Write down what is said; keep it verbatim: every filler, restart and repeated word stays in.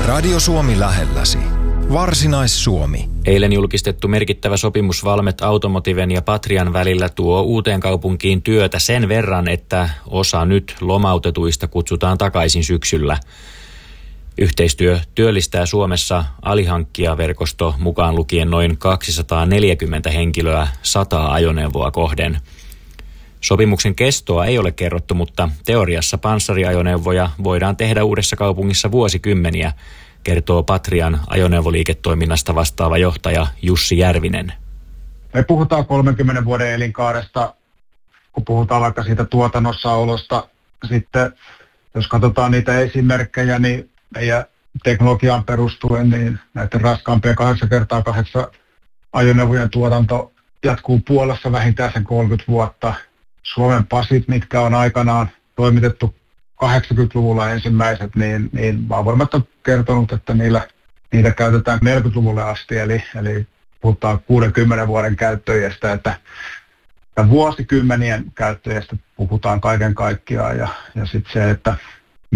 Radio Suomi lähelläsi. Varsinais-Suomi. Eilen julkistettu merkittävä sopimus Valmet Automotiven ja Patrian välillä tuo Uuteenkaupunkiin työtä sen verran, että osa nyt lomautetuista kutsutaan takaisin syksyllä. Yhteistyö työllistää Suomessa alihankkijaverkosto mukaan lukien noin kaksisataaneljäkymmentä henkilöä sataa ajoneuvoa kohden. Sopimuksen kestoa ei ole kerrottu, mutta teoriassa panssariajoneuvoja voidaan tehdä Uudessa kaupungissa vuosikymmeniä, kertoo Patrian ajoneuvoliiketoiminnasta vastaava johtaja Jussi Järvinen. Me puhutaan kolmenkymmenen vuoden elinkaaresta, kun puhutaan vaikka siitä tuotannossaolosta. Sitten jos katsotaan niitä esimerkkejä, niin meidän teknologiaan perustuen, niin näiden raskaampien kahdeksan kertaa kahdeksan ajoneuvojen tuotanto jatkuu Puolassa vähintään sen kolmekymmentä vuotta. Suomen pasit, mitkä on aikanaan toimitettu kahdeksankymmentäluvulla ensimmäiset, niin, niin Maavoimat on kertonut, että niillä, niitä käytetään neljäkymmentäluvulle asti, eli, eli puhutaan kuudenkymmenen vuoden käyttöiästä, että vuosikymmenien käyttöiästä puhutaan kaiken kaikkiaan, ja, ja sitten se, että